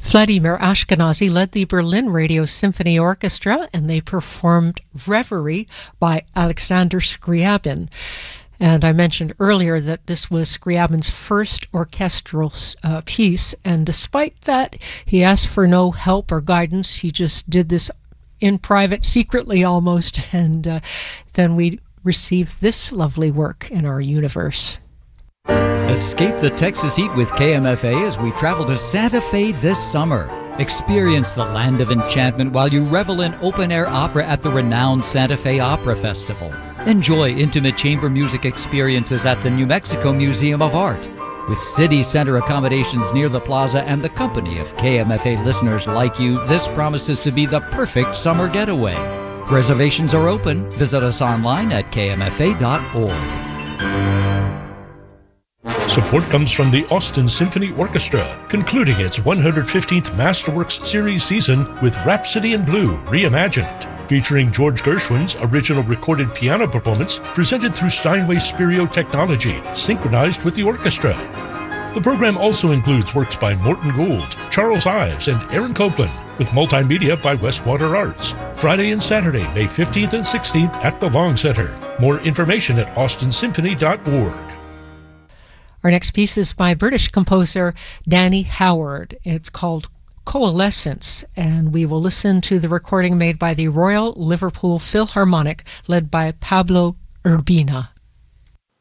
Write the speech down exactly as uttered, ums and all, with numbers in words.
Vladimir Ashkenazy led the Berlin Radio Symphony Orchestra, and they performed Reverie by Alexander Scriabin. And I mentioned earlier that this was Scriabin's first orchestral uh, piece, and despite that, he asked for no help or guidance. He just did this in private, secretly almost, and uh, then we received this lovely work in our universe. Escape the Texas heat with K M F A as we travel to Santa Fe this summer. Experience the land of enchantment while you revel in open-air opera at the renowned Santa Fe Opera Festival. Enjoy intimate chamber music experiences at the New Mexico Museum of Art. With city center accommodations near the plaza and the company of K M F A listeners like you, this promises to be the perfect summer getaway. Reservations are open. Visit us online at K M F A dot org. Support comes from the Austin Symphony Orchestra, concluding its one hundred fifteenth Masterworks Series season with Rhapsody in Blue Reimagined, featuring George Gershwin's original recorded piano performance presented through Steinway Stereo technology, synchronized with the orchestra. The program also includes works by Morton Gould, Charles Ives, and Aaron Copland, with multimedia by Westwater Arts. Friday and Saturday, May fifteenth and sixteenth at the Long Center. More information at austin symphony dot org. Our next piece is by British composer Danny Howard. It's called Coalescence, and we will listen to the recording made by the Royal Liverpool Philharmonic, led by Pablo Urbina.